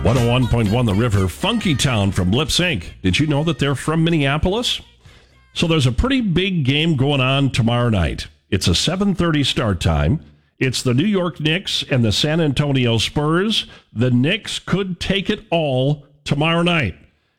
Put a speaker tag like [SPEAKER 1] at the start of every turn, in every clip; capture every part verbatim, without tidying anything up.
[SPEAKER 1] one oh one point one The River, Funky Town from Lip Sync. Did you know that they're from Minneapolis? So there's a pretty big game going on tomorrow night. It's a seven thirty start time. It's the New York Knicks and the San Antonio Spurs. The Knicks could take it all tomorrow night,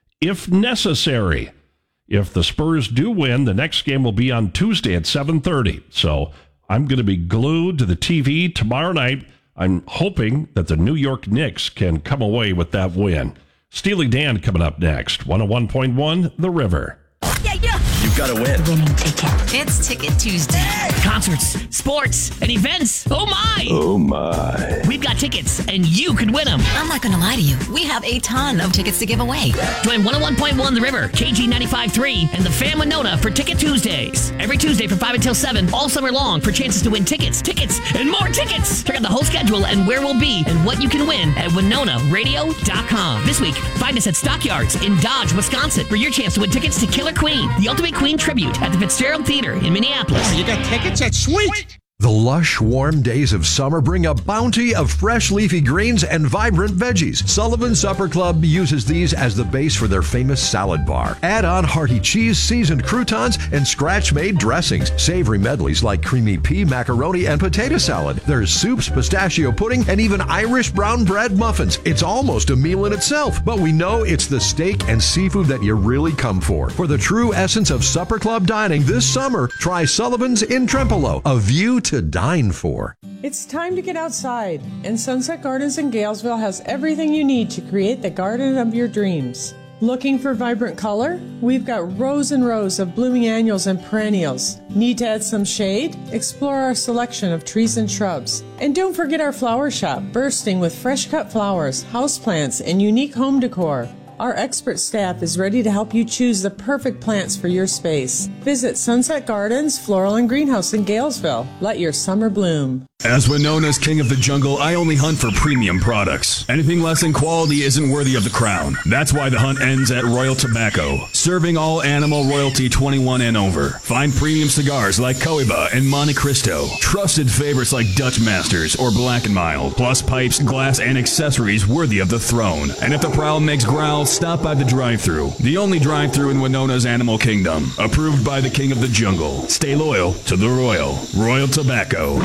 [SPEAKER 1] if necessary. If the Spurs do win, the next game will be on Tuesday at seven thirty. So I'm going to be glued to the T V tomorrow night. I'm hoping that the New York Knicks can come away with that win. Steely Dan coming up next. one oh one point one The River.
[SPEAKER 2] Yeah, yeah.
[SPEAKER 3] You've got to win.
[SPEAKER 2] Winning ticket.
[SPEAKER 4] It's Ticket Tuesday.
[SPEAKER 2] Concerts, sports, and events. Oh, my.
[SPEAKER 3] Oh, my.
[SPEAKER 2] We've got tickets, and you could win them.
[SPEAKER 4] I'm not going to lie to you. We have a ton of tickets to give away.
[SPEAKER 2] Join one oh one point one The River, K G ninety-five point three, and the Fan Winona for Ticket Tuesdays. Every Tuesday from five until seven, all summer long, for chances to win tickets, tickets, and more tickets. Check out the whole schedule and where we'll be and what you can win at winona radio dot com. This week, find us at Stockyards in Dodge, Wisconsin, for your chance to win tickets to Killer Queen, the Ultimate Queen Tribute at the Fitzgerald Theater in Minneapolis.
[SPEAKER 5] You got tickets? That's sweet!
[SPEAKER 6] The lush, warm days of summer bring a bounty of fresh leafy greens and vibrant veggies. Sullivan Supper Club uses these as the base for their famous salad bar. Add on hearty cheese, seasoned croutons, and scratch-made dressings. Savory medleys like creamy pea, macaroni, and potato salad. There's soups, pistachio pudding, and even Irish brown bread muffins. It's almost a meal in itself, but we know it's the steak and seafood that you really come for. For the true essence of Supper Club dining this summer, try Sullivan's in Trempealeau, a view to dine for.
[SPEAKER 7] It's time to get outside, and Sunset Gardens in Galesville has everything you need to create the garden of your dreams. Looking for vibrant color? We've got rows and rows of blooming annuals and perennials. Need to add some shade? Explore our selection of trees and shrubs. And don't forget our flower shop, bursting with fresh cut flowers, houseplants, and unique home decor. Our expert staff is ready to help you choose the perfect plants for your space. Visit Sunset Gardens, Floral and Greenhouse in Galesville. Let your summer bloom.
[SPEAKER 3] As Winona's king of the jungle, I only hunt for premium products. Anything less than quality isn't worthy of the crown. That's why the hunt ends at Royal Tobacco, serving all animal royalty twenty-one and over. Find premium cigars like Cohiba and Monte Cristo, trusted favorites like Dutch Masters or Black and Mild, plus pipes, glass, and accessories worthy of the throne. And if the prowl makes growl, stop by the drive-thru, the only drive-thru in Winona's animal kingdom, approved by the king of the jungle. Stay loyal to the royal. Royal Tobacco.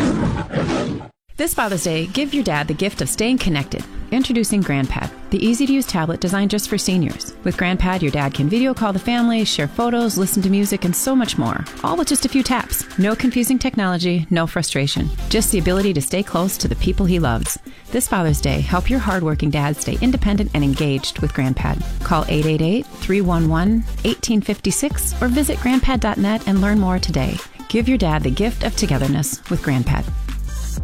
[SPEAKER 8] This Father's Day, give your dad the gift of staying connected. Introducing GrandPad, the easy-to-use tablet designed just for seniors. With GrandPad, your dad can video call the family, share photos, listen to music, and so much more. All with just a few taps. No confusing technology, no frustration. Just the ability to stay close to the people he loves. This Father's Day, help your hardworking dad stay independent and engaged with GrandPad. Call eight eight eight, three one one, one eight five six or visit grandpad dot net and learn more today. Give your dad the gift of togetherness with GrandPad.